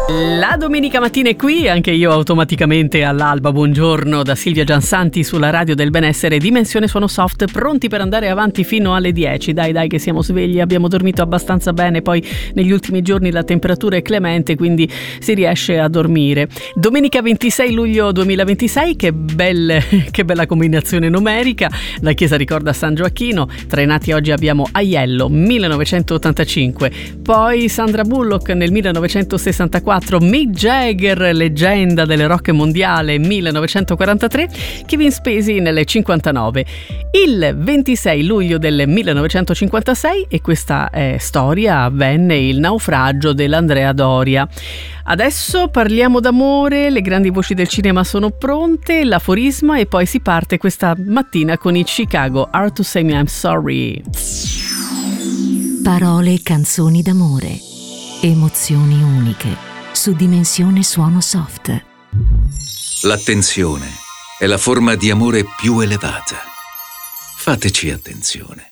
La domenica mattina è qui, anche io automaticamente all'alba. Buongiorno da Silvia Giansanti sulla radio del benessere. Dimensione Suono Soft, pronti per andare avanti fino alle 10. Dai che siamo svegli, abbiamo dormito abbastanza bene, poi negli ultimi giorni la temperatura è clemente, quindi si riesce a dormire. Domenica 26 luglio 2026, che bella combinazione numerica. La chiesa ricorda San Gioacchino. Tra i nati oggi abbiamo Aiello 1985, poi Sandra Bullock nel 1964, Mick Jagger, leggenda del rock mondiale, 1943, Kevin Spacey nel 59. Il 26 luglio del 1956, e questa è storia, avvenne il naufragio dell'Andrea Doria. Adesso parliamo d'amore, le grandi voci del cinema sono pronte, l'aforisma, e poi si parte questa mattina con i Chicago Hard to Say Me I'm Sorry. Parole e canzoni d'amore, emozioni uniche su Dimensione Suono Soft. L'attenzione è la forma di amore più elevata. Fateci attenzione.